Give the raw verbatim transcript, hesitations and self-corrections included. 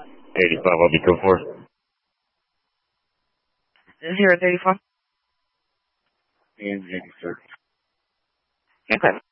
eighty-five, I'll be code for. Zero thirty-four. And eighty-six. Okay.